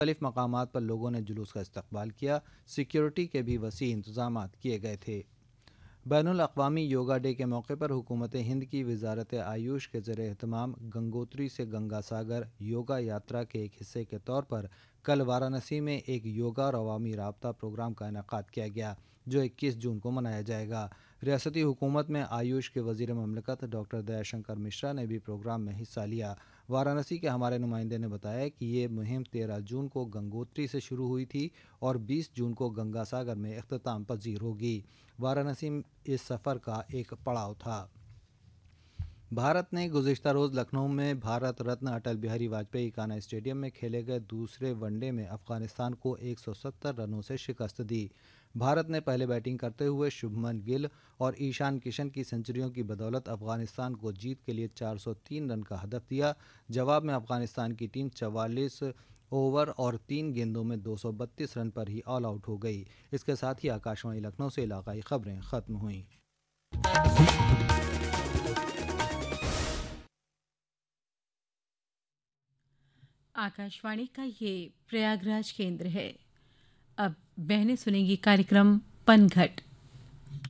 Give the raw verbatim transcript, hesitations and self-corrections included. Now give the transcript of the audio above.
मुख्तलिफ मकामात पर लोगों ने जुलूस का इस्तकबाल किया। सिक्योरिटी के भी वसी इंतजाम किए गए थे। बैनुल अक़वामी योगा डे के मौके पर हुकूमत हिंद की वजारत आयुष के ज़रिए एहतमाम गंगोत्री से गंगा सागर योगा यात्रा के एक हिस्से के तौर पर कल वाराणसी में एक योगा और अवामी राबता प्रोग्राम का इनेकाद किया गया, जो इक्कीस जून को मनाया जाएगा। रियासती हुकूमत में आयुष के वजीर ममलकत डॉक्टर दयाशंकर मिश्रा ने भी प्रोग्राम में हिस्सा लिया। वाराणसी के हमारे नुमाइंदे ने बताया कि ये मुहिम तेरह जून को गंगोत्री से शुरू हुई थी और बीस जून को गंगा सागर में अख्ताम पजीर होगी। वाराणसी इस सफ़र का एक पड़ाव था। भारत ने गुज़िश्ता रोज़ लखनऊ में भारत रत्न अटल बिहारी वाजपेयी काना स्टेडियम में खेले गए दूसरे वनडे में अफगानिस्तान को एक सौ सत्तर रनों से शिकस्त दी। भारत ने पहले बैटिंग करते हुए शुभमन गिल और ईशान किशन की सेंचुरियों की बदौलत अफगानिस्तान को जीत के लिए चार सौ तीन रन का हदफ दिया। जवाब में अफगानिस्तान की टीम चवालीस ओवर और तीन गेंदों में दो सौ बत्तीस रन पर ही ऑल आउट हो गई। इसके साथ ही आकाशवाणी लखनऊ से इलाकाई खबरें ख़त्म हुईं। आकाशवाणी का ये प्रयागराज केंद्र है। अब बहनें सुनेंगी कार्यक्रम पनघट।